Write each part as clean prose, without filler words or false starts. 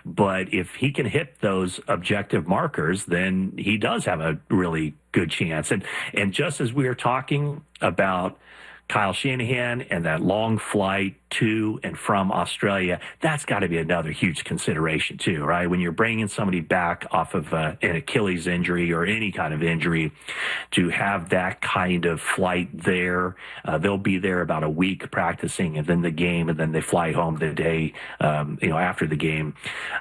But if he can hit those objective markers, then he does have a really good chance. And just as we were talking about Kyle Shanahan and that long flight to and from Australia, that's got to be another huge consideration too, right? When you're bringing somebody back off of an Achilles injury or any kind of injury, to have that kind of flight there, they'll be there about a week practicing, and then the game, and then they fly home the day, after the game.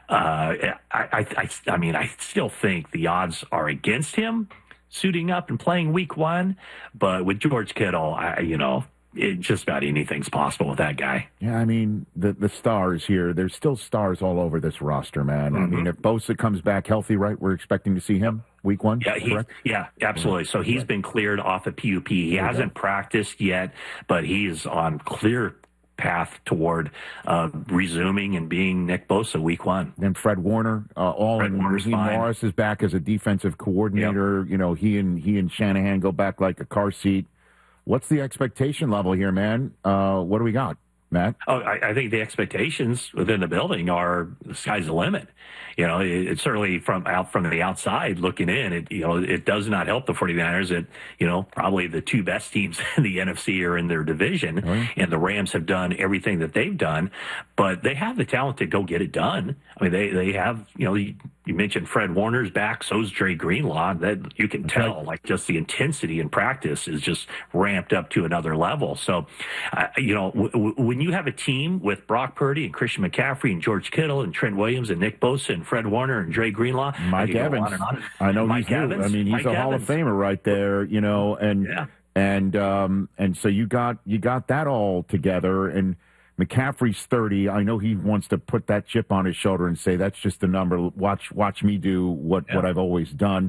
I mean, I still think the odds are against him suiting up and playing week one. But with George Kittle, just about anything's possible with that guy. Yeah, I mean, the stars here, there's still stars all over this roster, man. I mean, if Bosa comes back healthy, right, we're expecting to see him week one? Yeah, absolutely. So he's been cleared off of PUP. He hasn't practiced yet, but he's on clear path toward resuming and being Nick Bosa week one. Then Fred Warner, Raheem Morris is back as a defensive coordinator. Yep. He and Shanahan go back like a car seat. What's the expectation level here, man? What do we got, Matt? Oh, I think the expectations within the building are the sky's the limit. It's certainly from the outside looking in, it does not help the 49ers that, probably the two best teams in the NFC are in their division, and the Rams have done everything that they've done, but they have the talent to go get it done. I mean, they have, you mentioned Fred Warner's back, so's Dre Greenlaw. That you can tell, like, just the intensity in practice is just ramped up to another level. So, when you have a team with Brock Purdy and Christian McCaffrey and George Kittle and Trent Williams and Nick Bosa and Fred Warner and Dre Greenlaw, Mike Evans, I know Mike Evans. I mean, he's a Hall of Famer right there, and so you got that all together. And McCaffrey's 30. I know he wants to put that chip on his shoulder and say, that's just a number. Watch me do what I've always done.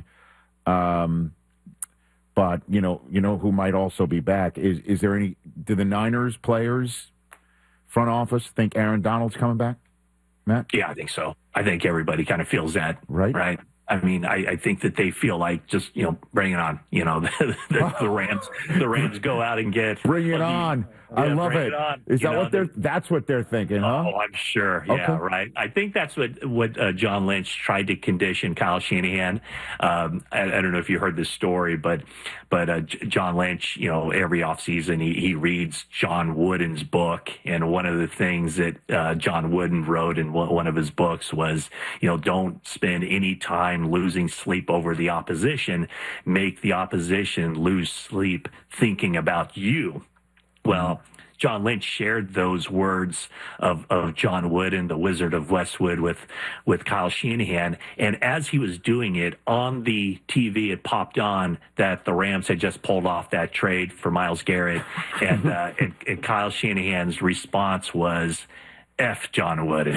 But who might also be back? Is there any? Do the Niners players, front office, think Aaron Donald's coming back, Matt? Yeah, I think so. I think everybody kind of feels that, right? I mean, I think that they feel like just, bring it on. The Rams go out and get. Bring it on. I love it. Is that that's what they're thinking, huh? Oh, I'm sure. Yeah, okay. Right. I think that's what John Lynch tried to condition Kyle Shanahan. I don't know if you heard this story, but John Lynch, every offseason he reads John Wooden's book. And one of the things that John Wooden wrote in one of his books was, don't spend any time losing sleep over the opposition. Make the opposition lose sleep thinking about you. Well, John Lynch shared those words of John Wooden, the Wizard of Westwood, with Kyle Shanahan. And as he was doing it, on the TV, it popped on that the Rams had just pulled off that trade for Myles Garrett. And, and Kyle Shanahan's response was, F John Wooden.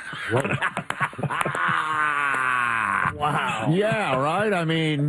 Wow. Yeah, right? I mean...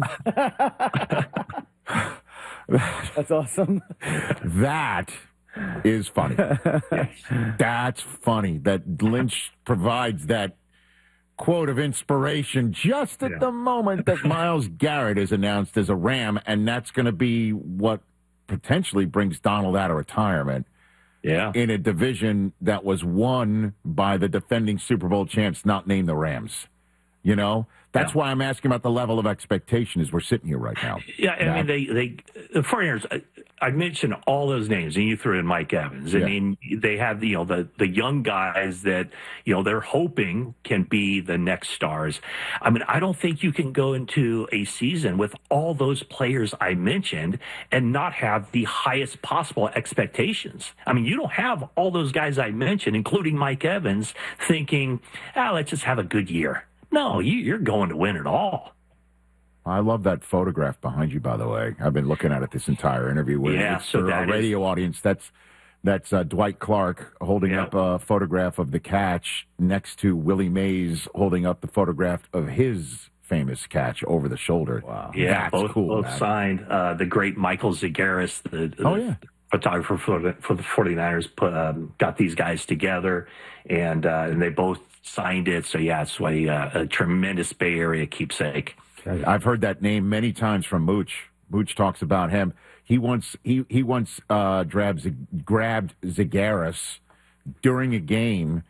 That's awesome. That is funny. That's funny that Lynch provides that quote of inspiration just at the moment that Myles Garrett is announced as a Ram, and that's going to be what potentially brings Donald out of retirement. Yeah. In a division that was won by the defending Super Bowl champs, not named the Rams. That's why I'm asking about the level of expectation as we're sitting here right now. Yeah, I mean, the 49ers, I mentioned all those names, and you threw in Mike Evans. I mean, they have, the young guys that, they're hoping can be the next stars. I mean, I don't think you can go into a season with all those players I mentioned and not have the highest possible expectations. I mean, you don't have all those guys I mentioned, including Mike Evans, thinking, let's just have a good year. No, you're going to win it all. I love that photograph behind you, by the way. I've been looking at it this entire interview. For our radio audience, that's Dwight Clark holding up a photograph of the catch next to Willie Mays holding up the photograph of his famous catch over the shoulder. Wow. Yeah, that's cool. Both signed. The great Michael Zagaris, the photographer for the 49ers, got these guys together, and they both signed it. So, it's a tremendous Bay Area keepsake. I've heard that name many times from Mooch. Mooch talks about him. He once grabbed Zagaris during a game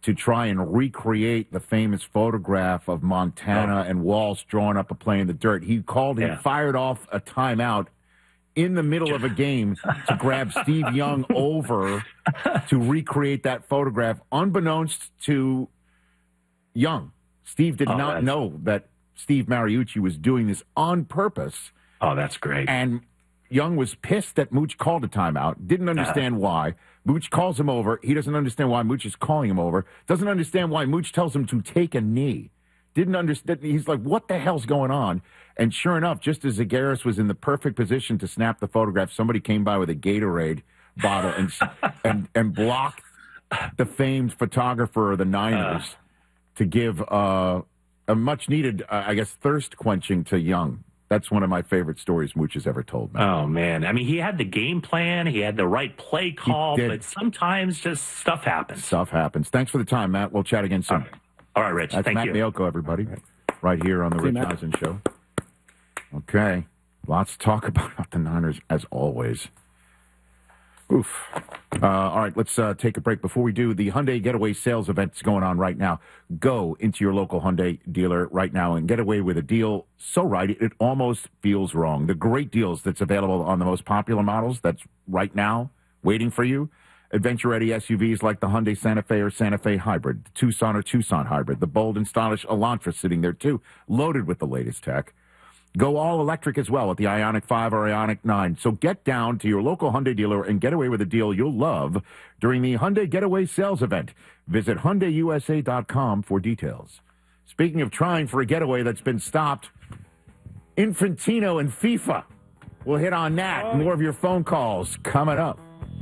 to try and recreate the famous photograph of Montana and Walsh drawing up a play in the dirt. He fired off a timeout in the middle of a game to grab Steve Young over to recreate that photograph, unbeknownst to Young. Steve did not know that Steve Mariucci was doing this on purpose. Oh, that's great. And Young was pissed that Mooch called a timeout, didn't understand why. Mooch calls him over. He doesn't understand why Mooch is calling him over. Doesn't understand why Mooch tells him to take a knee. Didn't understand. He's like, what the hell's going on? And sure enough, just as Zagaris was in the perfect position to snap the photograph, somebody came by with a Gatorade bottle and blocked the famed photographer of the Niners to give a much-needed, I guess, thirst quenching to Young. That's one of my favorite stories Mooch has ever told me. Oh, man. I mean, he had the game plan. He had the right play call, but sometimes just stuff happens. Stuff happens. Thanks for the time, Matt. We'll chat again soon. All right, Rich. That's Thank Matt you. Maiocco, everybody, right here on the Rich Eisen Show. Okay. Lots to talk about the Niners, as always. Oof. All right, let's take a break. Before we do, the Hyundai Getaway sales event is going on right now. Go into your local Hyundai dealer right now and get away with a deal so right it almost feels wrong. The great deals that's available on the most popular models that's right now waiting for you. Adventure-ready SUVs like the Hyundai Santa Fe or Santa Fe Hybrid, the Tucson or Tucson Hybrid, the bold and stylish Elantra sitting there too, loaded with the latest tech. Go all electric as well with the Ioniq 5 or Ioniq 9. So get down to your local Hyundai dealer and get away with a deal you'll love during the Hyundai Getaway sales event. Visit HyundaiUSA.com for details. Speaking of trying for a getaway that's been stopped, Infantino and FIFA. We'll hit on that. More of your phone calls coming up.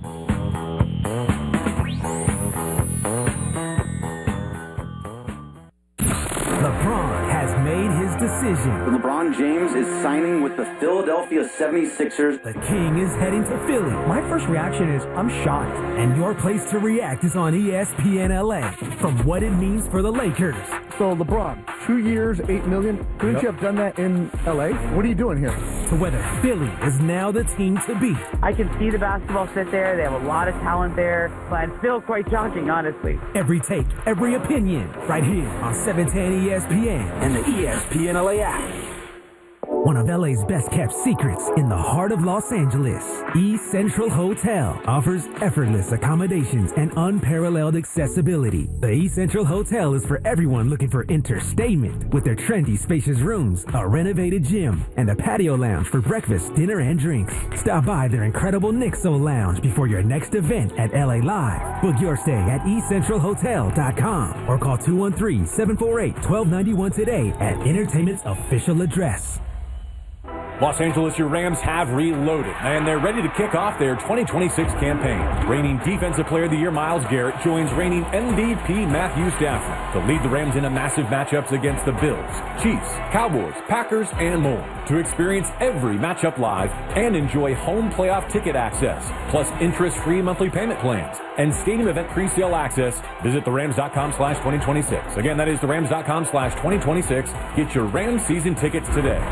LeBron has made his decision. LeBron James is signing with the Philadelphia 76ers. The King is heading to Philly. My first reaction is, I'm shocked. And your place to react is on ESPN LA. From what it means for the Lakers. So LeBron, 2 years, $8 million. Couldn't you have done that in LA? What are you doing here? To whether Philly is now the team to beat. I can see the basketball fit there. They have a lot of talent there, but it's still quite shocking, honestly. Every take, every opinion, right here on 710 ESPN and the ESPN LA app. One of LA's best kept secrets in the heart of Los Angeles, East Central Hotel offers effortless accommodations and unparalleled accessibility. The East Central Hotel is for everyone looking for entertainment with their trendy spacious rooms, a renovated gym, and a patio lounge for breakfast, dinner, and drinks. Stop by their incredible Nixo Lounge before your next event at LA Live. Book your stay at eastcentralhotel.com or call 213-748-1291 today at Entertainment's official address. Los Angeles, your Rams have reloaded, and they're ready to kick off their 2026 campaign. Reigning Defensive Player of the Year Myles Garrett joins reigning MVP Matthew Stafford to lead the Rams into massive matchups against the Bills, Chiefs, Cowboys, Packers, and more. To experience every matchup live and enjoy home playoff ticket access, plus interest-free monthly payment plans and stadium event pre-sale access, visit therams.com/2026. Again, that is therams.com/2026. Get your Rams season tickets today.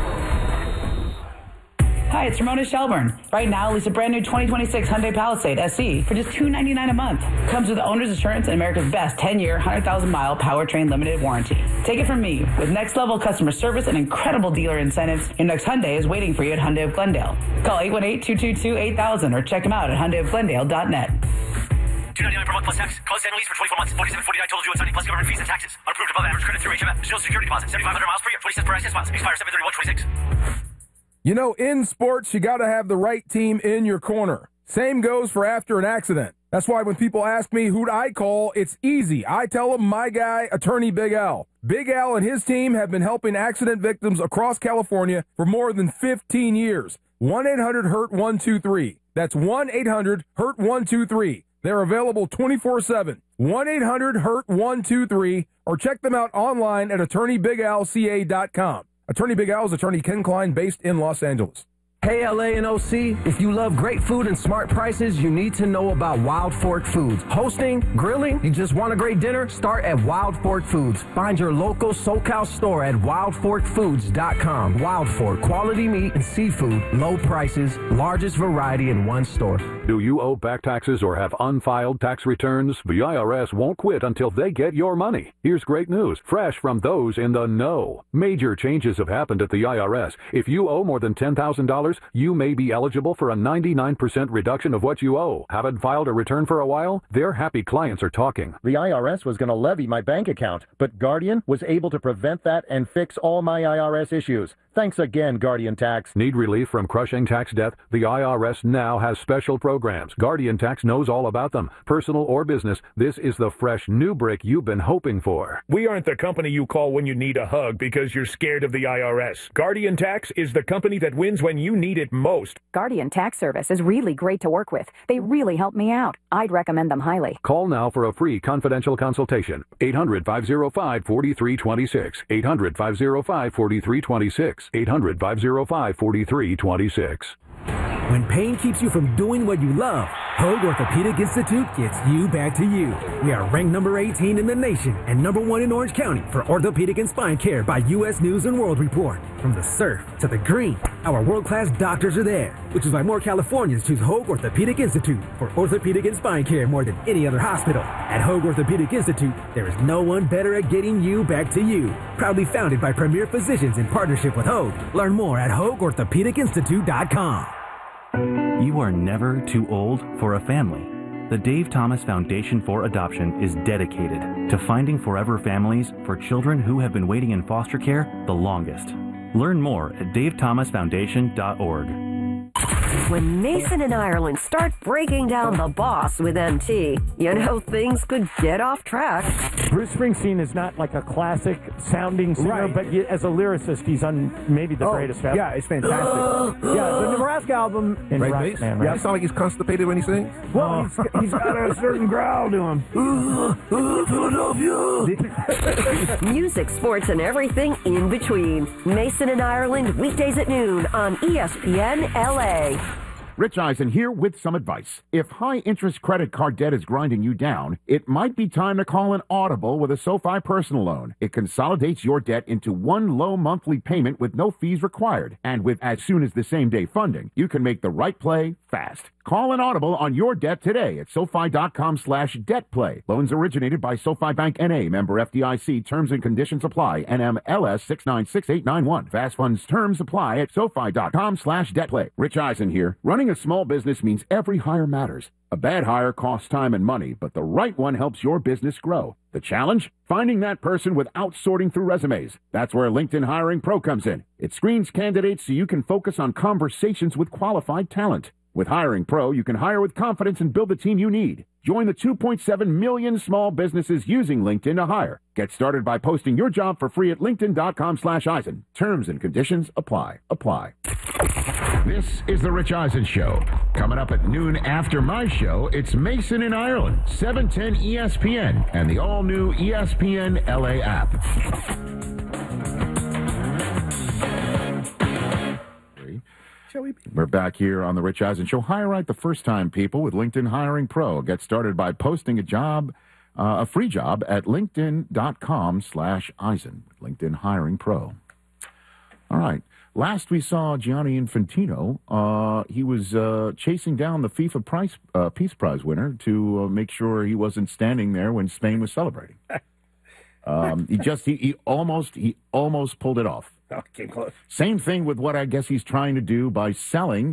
Hi, it's Ramona Shelburne. Right now, lease a brand new 2026 Hyundai Palisade SE for just $299 a month. Comes with owner's insurance and America's best 10-year, 100,000-mile powertrain limited warranty. Take it from me. With next-level customer service and incredible dealer incentives, your next Hyundai is waiting for you at Hyundai of Glendale. Call 818-222-8000 or check them out at HyundaiofGlendale.net. $299 per month plus tax. Close annual lease for 24 months. 47.49 total due outstanding plus government fees and taxes. Unapproved above average credit through HMF. No security deposit. 7,500 miles per year. 20 cents per access miles. Expires 7/31/26. You know, in sports, you got to have the right team in your corner. Same goes for after an accident. That's why when people ask me who'd I call, it's easy. I tell them my guy, Attorney Big Al. Big Al and his team have been helping accident victims across California for more than 15 years. 1-800-HURT-123. That's 1-800-HURT-123. They're available 24/7. 1-800-HURT-123 or check them out online at attorneybigalca.com. Attorney Big Al is attorney Ken Klein based in Los Angeles. Hey LA and OC, if you love great food and smart prices, you need to know about Wild Fork Foods. Hosting, grilling, you just want a great dinner? Start at Wild Fork Foods. Find your local SoCal store at wildforkfoods.com. Wild Fork, quality meat and seafood, low prices, largest variety in one store. Do you owe back taxes or have unfiled tax returns? The IRS won't quit until they get your money. Here's great news, fresh from those in the know. Major changes have happened at the IRS. If you owe more than $10,000, you may be eligible for a 99% reduction of what you owe. Haven't filed a return for a while? Their happy clients are talking. The IRS was going to levy my bank account, but Guardian was able to prevent that and fix all my IRS issues. Thanks again, Guardian Tax. Need relief from crushing tax debt? The IRS now has special programs. Guardian Tax knows all about them. Personal or business, this is the fresh new brick you've been hoping for. We aren't the company you call when you need a hug because you're scared of the IRS. Guardian Tax is the company that wins when you need it most. Guardian Tax Service is really great to work with. They really help me out. I'd recommend them highly. Call now for a free confidential consultation. 800-505-4326. 800-505-4326. 800-505-4326. When pain keeps you from doing what you love, Hoag Orthopedic Institute gets you back to you. We are ranked number 18 in the nation and number 1 in Orange County for orthopedic and spine care by U.S. News and World Report. From the surf to the green, our world-class doctors are there, which is why more Californians choose Hoag Orthopedic Institute for orthopedic and spine care more than any other hospital. At Hoag Orthopedic Institute, there is no one better at getting you back to you. Proudly founded by premier physicians in partnership with Hoag. Learn more at HoagOrthopedicInstitute.com. You are never too old for a family. The Dave Thomas Foundation for Adoption is dedicated to finding forever families for children who have been waiting in foster care the longest. Learn more at davethomasfoundation.org. When Mason and Ireland start breaking down the boss with MT, you know things could get off track. Bruce Springsteen is not like a classic sounding singer, but as a lyricist, he's maybe the greatest ever. Yeah, it's fantastic. Yeah, the Nebraska album in Right, Rock bass? Man, Yeah, right? it sounds like he's constipated when he sings. Well, he's got a certain growl to him. Philadelphia. Music, sports, and everything in between. Mason and Ireland, weekdays at noon on ESPN LA. Rich Eisen here with some advice. If high-interest credit card debt is grinding you down, it might be time to call an Audible with a SoFi personal loan. It consolidates your debt into one low monthly payment with no fees required. And with as soon as the same day funding, you can make the right play fast. Call an Audible on your debt today at SoFi.com/debtplay. Loans originated by SoFi Bank N.A., member FDIC. Terms and conditions apply. NMLS 696891. Fast funds terms apply at SoFi.com/debtplay. Rich Eisen here. Running a small business means every hire matters. A bad hire costs time and money, but the right one helps your business grow. The challenge? Finding that person without sorting through resumes. That's where LinkedIn Hiring Pro comes in. It screens candidates so you can focus on conversations with qualified talent. With Hiring Pro, you can hire with confidence and build the team you need. Join the 2.7 million small businesses using LinkedIn to hire. Get started by posting your job for free at linkedin.com/Eisen. Terms and conditions apply. This is the Rich Eisen Show. Coming up at noon after my show, it's Mason in Ireland, 710 ESPN, and the all-new ESPN LA app. We're back here on the Rich Eisen Show. Hire right the first time, people, with LinkedIn Hiring Pro. Get started by posting a job, a free job at linkedin.com/Eisen. LinkedIn Hiring Pro. All right. Last we saw Gianni Infantino. He was chasing down the FIFA Peace Prize winner to make sure he wasn't standing there when Spain was celebrating. He almost pulled it off. Oh, came close. Same thing with what I guess he's trying to do by selling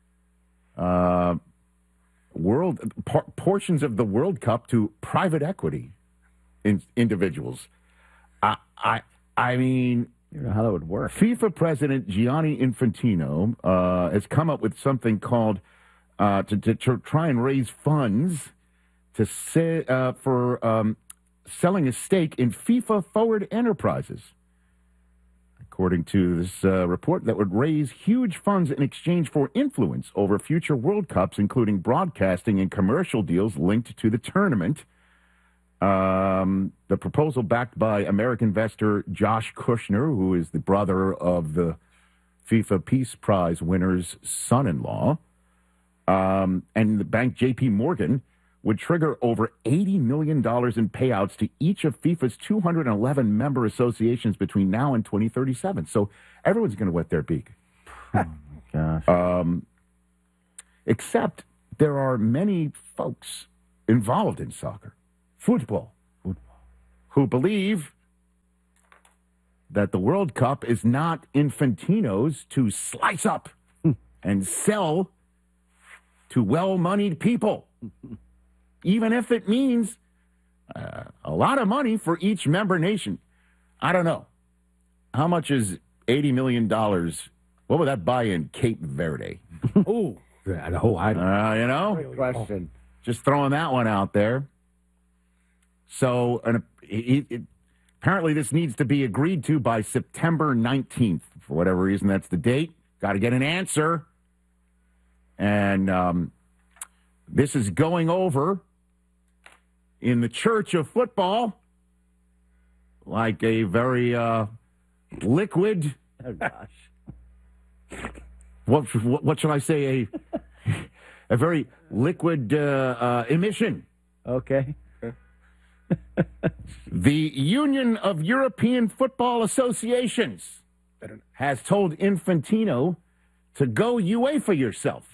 portions of the World Cup to private equity individuals. I mean, I don't know how that would work. FIFA president Gianni Infantino has come up with something called to try and raise funds to for selling a stake in FIFA Forward Enterprises. According to this report, that would raise huge funds in exchange for influence over future World Cups, including broadcasting and commercial deals linked to the tournament. The proposal, backed by American investor Josh Kushner, who is the brother of the FIFA Peace Prize winner's son-in-law. And the bank J.P. Morgan would trigger over $80 million in payouts to each of FIFA's 211 member associations between now and 2037. So everyone's going to wet their beak. Oh, gosh. Except there are many folks involved in soccer, football, who believe that the World Cup is not Infantino's to slice up and sell to well-moneyed people, even if it means a lot of money for each member nation. I don't know. How much is $80 million? What would that buy in Cape Verde? Ooh. I don't You know? Great question. Just throwing that one out there. So apparently this needs to be agreed to by September 19th. For whatever reason, that's the date. Got to get an answer. And this is going over in the church of football like a very liquid. Oh, gosh. What should I say? A very liquid emission. Okay. The Union of European Football Associations has told Infantino to go UEFA yourself.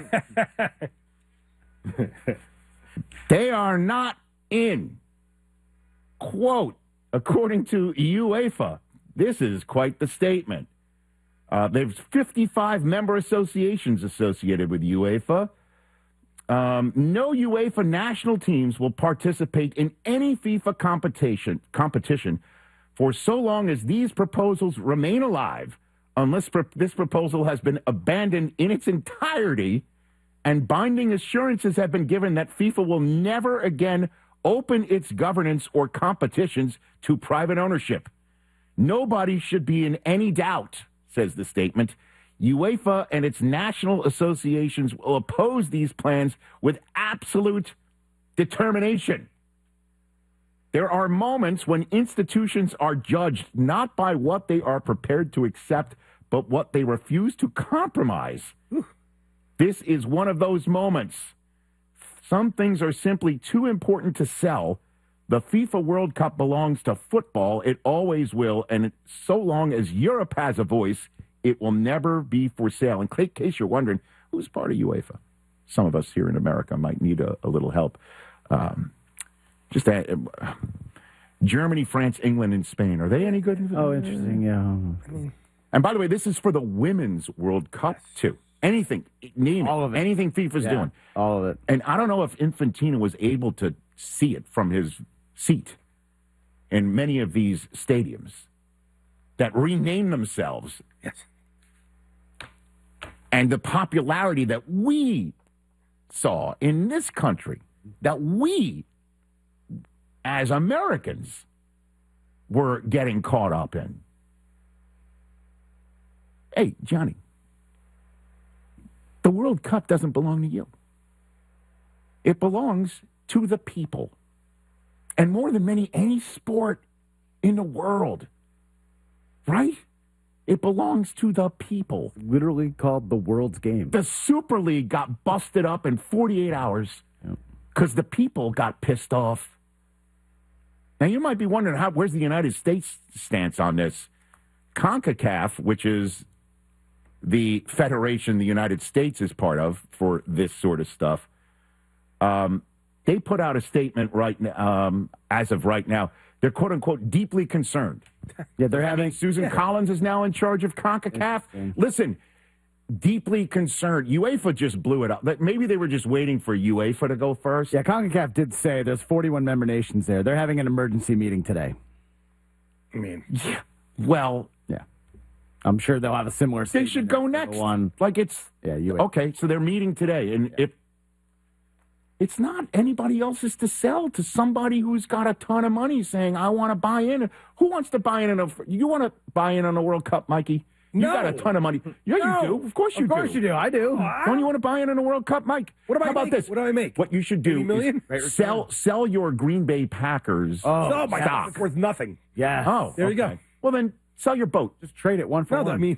They are not in. Quote, according to UEFA, this is quite the statement. There's 55 member associations associated with UEFA. No UEFA national teams will participate in any FIFA competition for so long as these proposals remain alive, unless this proposal has been abandoned in its entirety and binding assurances have been given that FIFA will never again open its governance or competitions to private ownership. Nobody should be in any doubt, says the statement. UEFA and its national associations will oppose these plans with absolute determination. There are moments when institutions are judged not by what they are prepared to accept, but what they refuse to compromise. This is one of those moments. Some things are simply too important to sell. The FIFA World Cup belongs to football. It always will. And so long as Europe has a voice, it will never be for sale. In case you're wondering, who's part of UEFA? Some of us here in America might need a little help. Germany, France, England, and Spain. Are they any good? Oh, interesting. Yeah. And by the way, this is for the Women's World Cup, too. Anything, name all of it. Anything FIFA's doing. All of it. And I don't know if Infantino was able to see it from his seat in many of these stadiums that rename themselves. Yes. And the popularity that we saw in this country, that we, as Americans, were getting caught up in. Hey, Johnny, the World Cup doesn't belong to you. It belongs to the people. And more than any sport in the world, right? It belongs to the people. Literally called the world's game. The Super League got busted up in 48 hours because the people got pissed off. Now, you might be wondering, where's the United States stance on this? CONCACAF, which is the federation the United States is part of for this sort of stuff, they put out a statement right now, as of right now. They're, quote unquote, deeply concerned. Yeah, they're having Susan Collins is now in charge of CONCACAF. Listen, deeply concerned. UEFA just blew it up. Maybe they were just waiting for UEFA to go first. Yeah, CONCACAF did say there's 41 member nations there. They're having an emergency meeting today. I mean, yeah. Well, yeah. I'm sure they'll have a similar. They should go next. Like it's okay. So they're meeting today, and if it's not anybody else's to sell to somebody who's got a ton of money saying, I want to buy in. Who wants to buy in? You want to buy in on the World Cup, Mikey? You got a ton of money. Yeah, you do. Of course you do. Of course you do. I do. Don't you want to buy in on the World Cup, Mike? How about this? What do I make? What you should do is sell your Green Bay Packers my stock. God, it's worth nothing. Yeah. Oh, there you go. Well, then sell your boat. Just trade it one for one. I mean,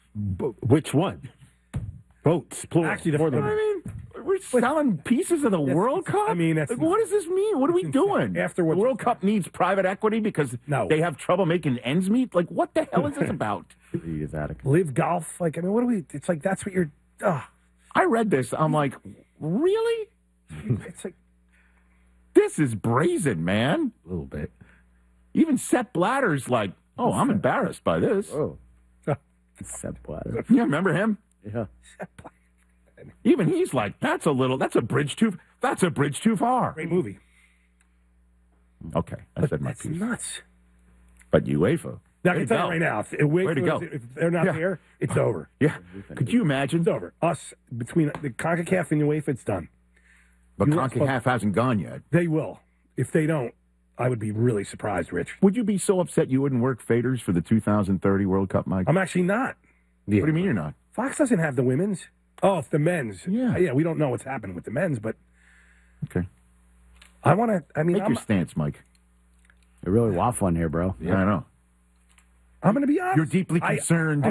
Which one? Boats, plural. Actually, We're selling pieces of the World Cup? I mean, that's what does this mean? What are we doing? Afterwards, the World Cup needs private equity because they have trouble making ends meet? Like, what the hell is this about? Live golf. Like, I mean, what do we... It's like, that's what you're... I read this. I'm like, really? It's like... This is brazen, man. A little bit. Even Sepp Blatter's like, oh, I'm embarrassed by this. Oh. Sepp Blatter. Yeah, remember him? Yeah. Even he's like, that's a bridge too far. Great movie. Okay, I said my That's piece. nuts. But UEFA. Now, I can tell you right now, Way to go. If they're not there, it's over. Yeah. Could you imagine? It's over. Us, between the CONCACAF and UEFA, it's done. But CONCACAF hasn't gone yet. They will. If they don't, I would be really surprised, Rich. Would you be so upset you wouldn't work faders for the 2030 World Cup, Mike? I'm actually not. Yeah. What do you mean you're not? Fox doesn't have the women's. Oh, if the men's. Yeah, we don't know what's happened with the men's, but... Okay. I want to... I mean, Take your stance, Mike. You're really waffling here, bro. Yeah, I know. I'm going to be honest. You're deeply concerned.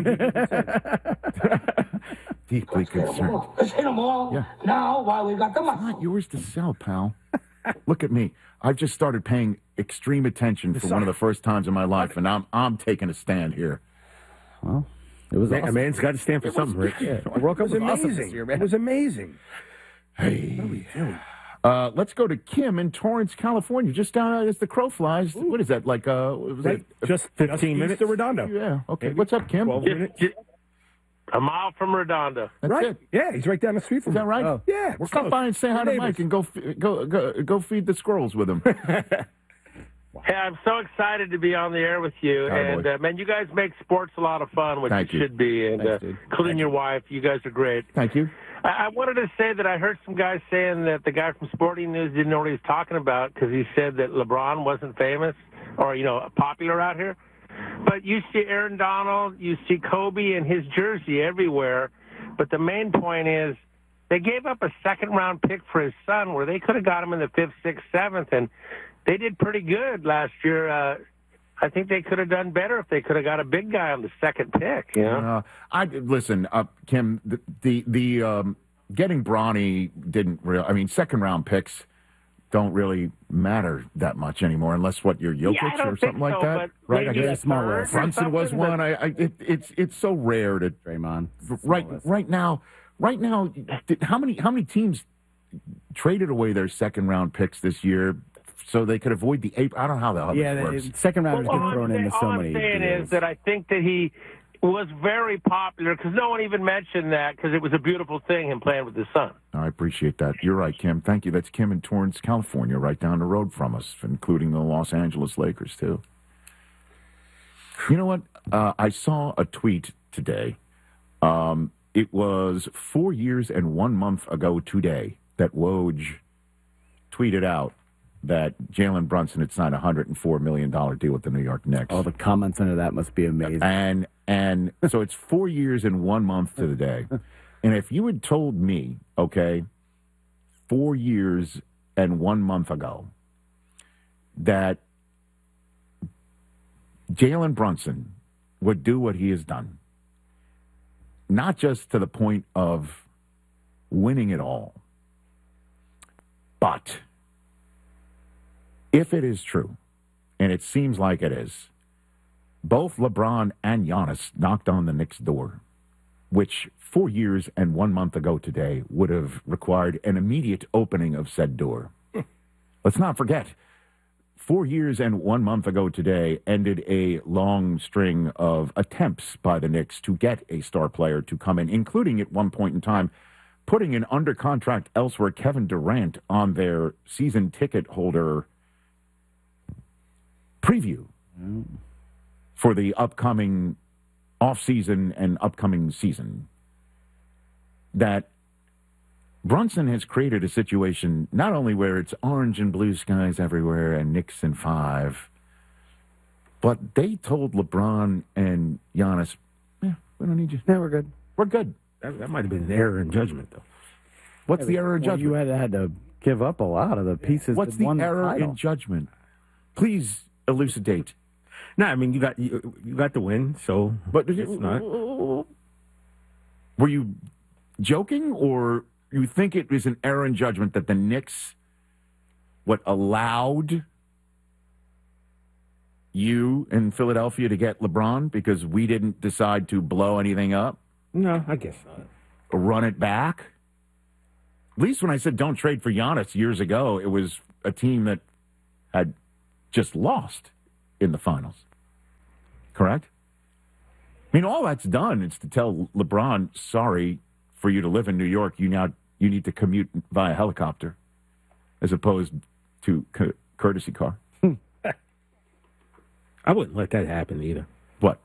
Deeply concerned. Let's hit them all now while we've got the money. It's not yours to sell, pal. Look at me. I've just started paying extreme attention for one of the first times in my life, and I'm taking a stand here. Well, it was awesome. A man's got to stand for something, Rick. Yeah. It was amazing. It was amazing. Hey. What are we doing? Let's go to Kim in Torrance, California. Just down as the crow flies. Ooh. What is that, like, just 15 minutes to Redondo. Yeah, okay. What's up, Kim? 12 minutes. A mile from Redondo. That's right. it. Yeah, he's right down the street from me. Is that right? Oh. Yeah, we're Stop close. by and say hi to Mike and go feed the squirrels with him. Hey, I'm so excited to be on the air with you. And, man, you guys make sports a lot of fun, which it should be. And including your wife, you guys are great. Thank you. I wanted to say that I heard some guys saying that the guy from Sporting News didn't know what he was talking about because he said that LeBron wasn't famous or, popular out here. But you see Aaron Donald, you see Kobe and his jersey everywhere. But the main point is they gave up a second-round pick for his son where they could have got him in the 5th, 6th, 7th, and they did pretty good last year. I think they could have done better if they could have got a big guy on the second pick. Listen, Kim. The getting Bronny didn't really. I mean, second-round picks don't really matter that much anymore, unless you're Jokic or something like that, right? I guess Brunson was one. It's so rare to Draymond. Right now. How many teams traded away their second-round picks this year? So they could avoid the I don't know how the hell this works. Second rounders get thrown into so many. All I'm saying is that I think that he was very popular because no one even mentioned that because it was a beautiful thing, him playing with his son. I appreciate that. You're right, Kim. Thank you. That's Kim in Torrance, California, right down the road from us, including the Los Angeles Lakers, too. You know what? I saw a tweet today. It was 4 years and 1 month ago today that Woj tweeted out that Jalen Brunson had signed a $104 million deal with the New York Knicks. All the comments under that must be amazing. And so it's 4 years and 1 month to the day. And if you had told me, 4 years and 1 month ago, that Jalen Brunson would do what he has done, not just to the point of winning it all, but if it is true, and it seems like it is, both LeBron and Giannis knocked on the Knicks' door, which 4 years and 1 month ago today would have required an immediate opening of said door. Let's not forget, 4 years and 1 month ago today ended a long string of attempts by the Knicks to get a star player to come in, including at one point in time putting an under contract elsewhere Kevin Durant on their season ticket holder preview for the upcoming offseason and upcoming season. That Brunson has created a situation not only where it's orange and blue skies everywhere and Knicks in 5, but they told LeBron and Giannis, we don't need you. Yeah, we're good. We're good. That might have been an error in judgment, though. What's the error in judgment? You had to give up a lot of the pieces. What's the error in judgment? Please elucidate. No, I mean you got the win, so but it's not. Were you joking, or you think it was an error in judgment that the Knicks, allowed you in Philadelphia to get LeBron because we didn't decide to blow anything up? No, I guess not. Or run it back? At least when I said don't trade for Giannis years ago, it was a team that had just lost in the finals. Correct? I mean, all that's done is to tell LeBron, sorry, for you to live in New York, you need to commute via helicopter as opposed to courtesy car. I wouldn't let that happen either. What?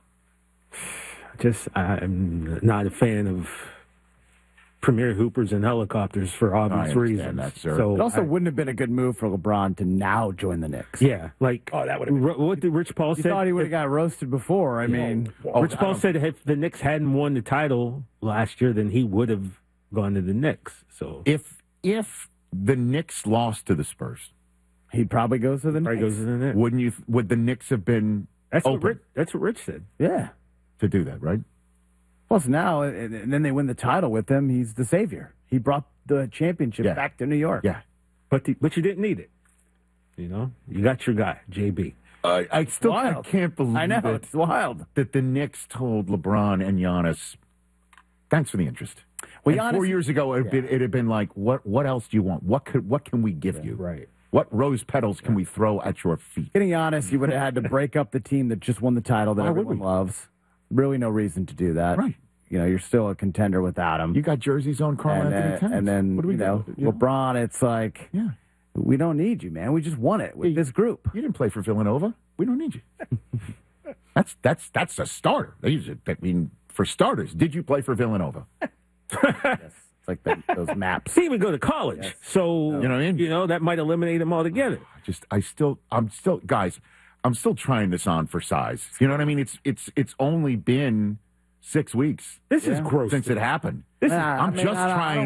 I'm not a fan of premier hoopers and helicopters for obvious reasons. That, sir. So it also wouldn't have been a good move for LeBron to now join the Knicks. Yeah, like that would have been. What did Rich Paul say? You thought he would have got roasted before. I mean, Rich Paul said if the Knicks hadn't won the title last year, then he would have gone to the Knicks. So if the Knicks lost to the Spurs, he probably goes to the Knicks. Wouldn't you? Would the Knicks have been open? That's what Rich said. Yeah, to do that, right? Plus now, and then they win the title with him. He's the savior. He brought the championship back to New York. Yeah, but you didn't need it. You know, you got your guy, JB. I can't believe I know, it's wild that the Knicks told LeBron and Giannis, thanks for the interest. Well, and 4 years ago, it had been like, what else do you want? What can we give you? Right. What rose petals can we throw at your feet? Getting honest, you would have had to break up the team that just won the title that everyone loves. Really no reason to do that. Right. You know, you're still a contender without him. You got jerseys on Karl Anthony Towns. And then, LeBron, it's like, we don't need you, man. We just won it with this group. You didn't play for Villanova. We don't need you. That's a starter. I mean, for starters, did you play for Villanova? Yes. It's like those maps. He would go to college. So, you know what I mean? You know, that might eliminate him altogether. I'm still trying this on for size. You know what I mean? It's only been 6 weeks. This is gross since it happened. I'm just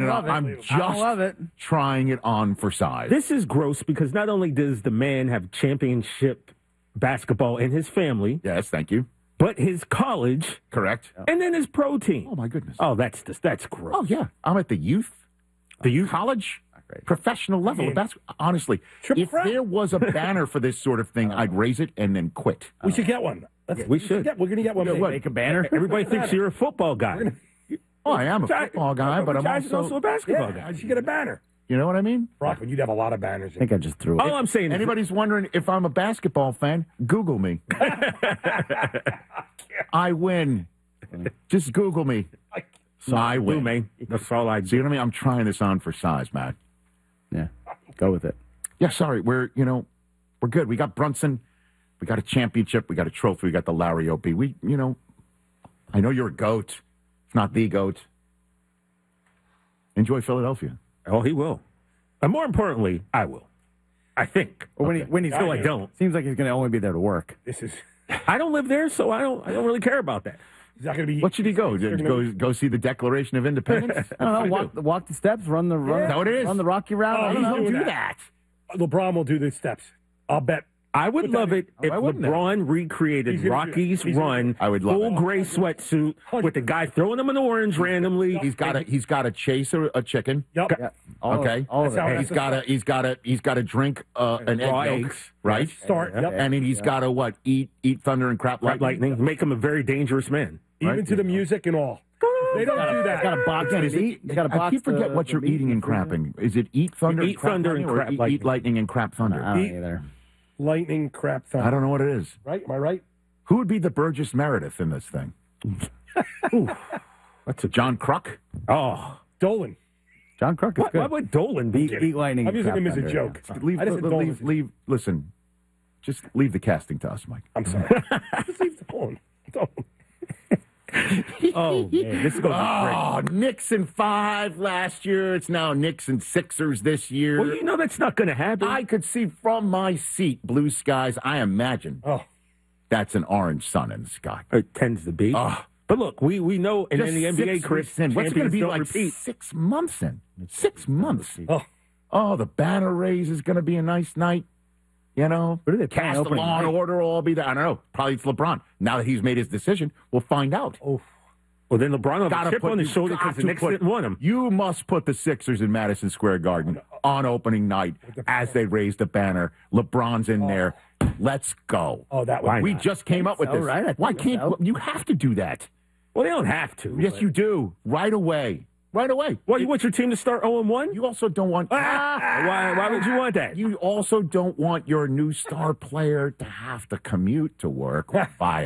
trying it on for size. This is gross because not only does the man have championship basketball in his family. Yes, thank you. But his college. Correct. And then his pro team. Oh, my goodness. Oh, that's gross. Oh, yeah. I'm at the youth college, professional level of basketball. Honestly, if there was a banner for this sort of thing, I'd raise it and then quit. We should get one. We should. We're going to get one. Make a banner? Everybody thinks you're a football guy. Oh, I am a football guy, but I'm also a basketball guy. I should get a banner. You know what I mean? Brockman, you'd have a lot of banners. I think I just threw it. All I'm saying is anybody's wondering if I'm a basketball fan, Google me. I win. Just Google me. I win. Man. That's all I do. See what I mean? I'm trying this on for size, Matt. Yeah, go with it. Yeah, sorry. We're good. We got Brunson. We got a championship. We got a trophy. We got the Larry O.B. I know you're a GOAT. It's not the GOAT. Enjoy Philadelphia. Oh, he will. And more importantly, I will. I think. Or when he's I don't. Seems like he's going to only be there to work. I don't live there, so I don't really care about that. He's not going to be. What should he go? Go see the Declaration of Independence? I don't know. Walk the steps. Run the Rocky Route. I don't do that. LeBron will do the steps. I'll bet. I would love it if LeBron recreated Rocky's run, full gray sweatsuit with the guy throwing him an orange randomly. He's got to chase a chicken. Yep. Yeah. Okay. He's got to drink an egg yolk, right? Start. Yep. And then he's got to eat thunder and crap lightning. Make him a very dangerous man. Even to the music and all. They don't do that. He's got a box. I keep forget what you're eating and crapping. Is it eat thunder? Eat thunder and crap lightning. Eat lightning and crap thunder. I don't either. Lightning, crap, thunder. I don't know what it is. Right? Am I right? Who would be the Burgess Meredith in this thing? What's it? John Kruk? Oh, Dolan. John Kruk is good. Why would Dolan be? Eat lightning. I'm using him as a joke. Listen, just leave the casting to us, Mike. I'm sorry. Just leave Dolan. Oh, man. This is going to be great. Knicks in 5 last year. It's now Knicks and Sixers this year. Well, you know that's not going to happen. I could see from my seat blue skies. I imagine that's an orange sun in the sky. It tends to be. But look, we know, and in the NBA, Chris, what's going to be like repeat. 6 months in? 6 months. The banner raise is going to be a nice night. You know, cast the Law and Order will all be there. I don't know. Probably it's LeBron. Now that he's made his decision, we'll find out. Well, then LeBron will have a chip on his shoulder because the Knicks didn't want him. You must put the Sixers in Madison Square Garden on opening night as they raise the banner. LeBron's in there. Let's go. Oh, that was we just came up with this. Right, why can't you have to do that? Well, they don't have to. Yes, you do. Right away. Right away. Well, you want your team to start 0-1? You also don't want... Why would you want that? You also don't want your new star player to have to commute to work via